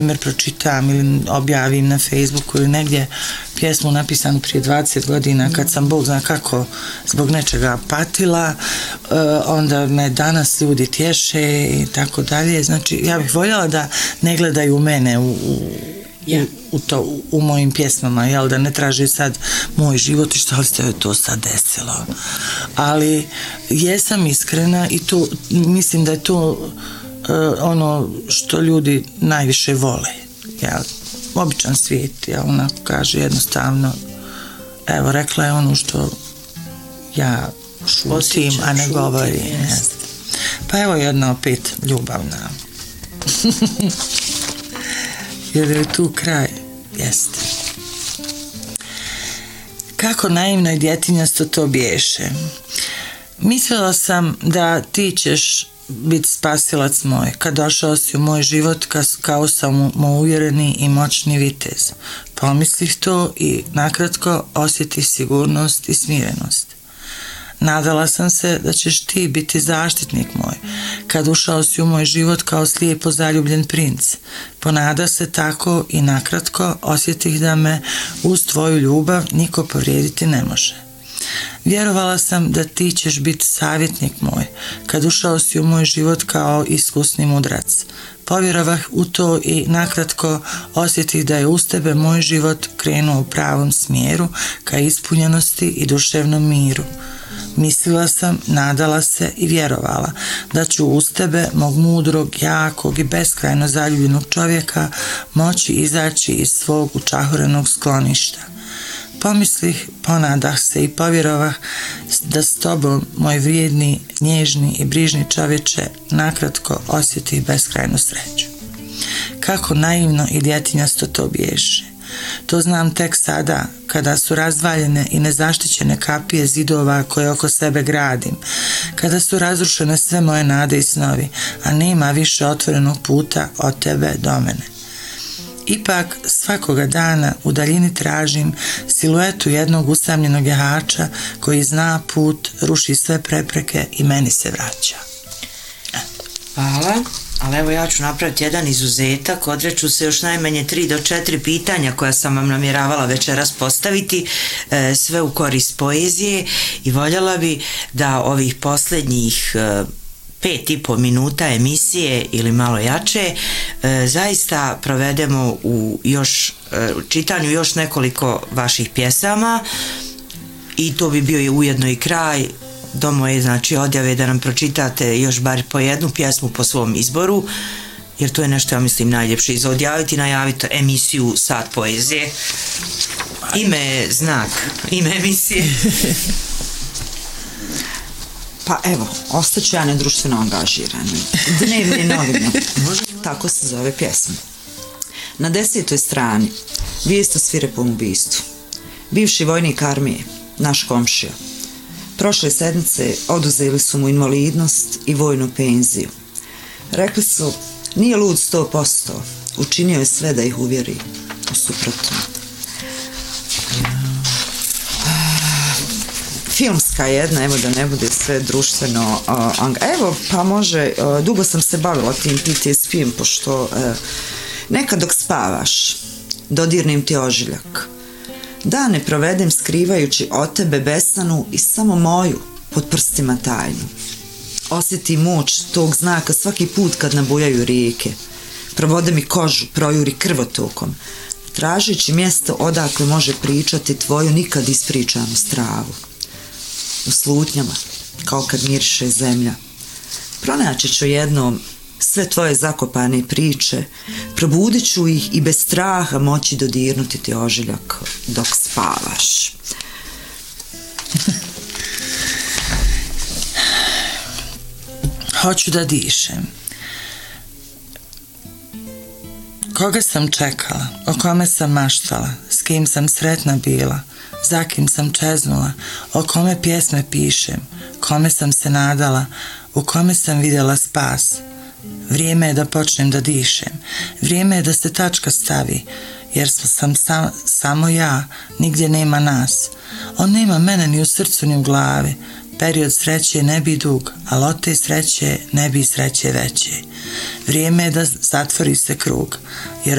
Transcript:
pročitam ili objavim na Facebooku ili negdje pjesmu napisanu prije 20 godina kad sam Bog zna kako zbog nečega patila, onda me danas ljudi tješe i tako dalje. Znači ja bih voljela da ne gledaju mene u mojim pjesmama, jel, da ne traže sad moj život i što se je to sad desilo. Ali jesam iskrena i to, mislim da je to ono što ljudi najviše vole, jel, običan svijet, jel, onako kaže jednostavno, evo, rekla je ono što ja šutim, a ne govorim. Pa evo jedna opet ljubavna. Jer je tu kraj, jeste. Kako naivno i djetinjasto to biješe. Mislila sam da ti ćeš biti spasilac moj, kad došao si u moj život kao samouvjereni i moćni vitez. Pomislih to i nakratko osjetih sigurnost i smirenost. Nadala sam se da ćeš ti biti zaštitnik moj, kad ušao si u moj život kao slijepo zaljubljen princ. Ponada se tako i nakratko osjetih da me uz tvoju ljubav niko povrijediti ne može. Vjerovala sam da ti ćeš biti savjetnik moj, kad ušao si u moj život kao iskusni mudrac. Povjerovah u to i nakratko osjetih da je uz tebe moj život krenuo u pravom smjeru ka ispunjenosti i duševnom miru. Mislila sam, nadala se i vjerovala da ću uz tebe, mog mudrog, jakog i beskrajno zaljubljenog čovjeka, moći izaći iz svog učahurenog skloništa. Pomislih, ponadah se i povjerovah da s tobom, moj vrijedni, nježni i brižni čovječe, nakratko osjetih beskrajnu sreću. Kako naivno i djetinjasto to biješe. To znam tek sada, kada su razvaljene i nezaštićene kapije zidova koje oko sebe gradim, kada su razrušene sve moje nade i snovi, a nema više otvorenog puta od tebe do mene. Ipak svakoga dana u daljini tražim siluetu jednog usamljenog jahača koji zna put, ruši sve prepreke i meni se vraća. Hvala, ali evo ja ću napraviti jedan izuzetak, odreću se još najmanje 3 do 4 pitanja koja sam vam namjeravala večeras postaviti, sve u korist poezije, i voljela bi da ovih posljednjih 5,5 minuta emisije ili malo jače zaista provedemo u čitanju još nekoliko vaših pjesama, i to bi bio i ujedno i kraj do moje, znači, odjave da nam pročitate još bar po jednu pjesmu po svom izboru, jer to je nešto, ja mislim, najljepše za odjaviti, najaviti emisiju Sat poezije. Ime je znak, ime emisije. Pa evo, ostaću ja nedruštveno angažirani. Dnevne novine, tako se zove pjesma. Na 10. strani vijest o svirepom ubistvu. Bivši vojnik armije, naš komšija. Prošle sedmice oduzeli su mu invalidnost i vojnu penziju. Rekli su, nije lud 100%, učinio je sve da ih uvjeri u suprotno. Filmska jedna, evo da ne bude sve društveno, evo pa može, dugo sam se bavila tim PTSP-em, pošto nekad dok spavaš dodirnem ti ožiljak, dane provedem skrivajući od tebe besanu i samo moju pod prstima tajnu. Osjetim moć tog znaka svaki put kad nabujaju rijeke, probode mi kožu, projuri krvotokom, tražeći mjesto odakle može pričati tvoju nikad ispričanu stravu. U slutnjama, kao kad miriše zemlja, pronaći ću jednom sve tvoje zakopane priče, probudit ću ih i bez straha moći dodirnuti ti ožiljak dok spavaš. Hoću da dišem. Koga sam čekala, o kome sam maštala, s kim sam sretna bila, za kim sam čeznula, o kome pjesme pišem, kome sam se nadala, u kome sam vidjela spas. Vrijeme je da počnem da dišem, vrijeme je da se tačka stavi, jer sam samo ja, nigdje nema nas. On nema mene ni u srcu ni u glavi. Period sreće ne bi dug, ali od te sreće ne bi sreće veće. Vrijeme je da zatvori se krug, jer